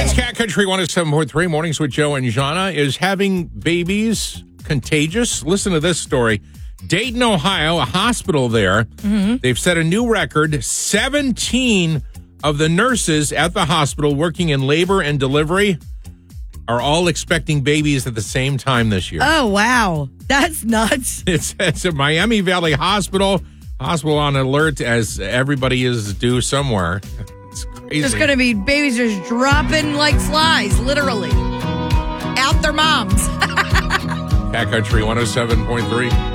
It's Cat Country 107.3 Mornings with Joe and Jana. Is having babies contagious? Listen to this story. Dayton, Ohio, a hospital there. They've set a new record. 17 of the nurses at the hospital working in labor and delivery are all expecting babies at the same time this year. Oh, wow. That's nuts. It's a Miami Valley hospital on alert as everybody is due somewhere. It's crazy. There's going to be babies just dropping like flies, literally, out their moms. Cat Country 107.3.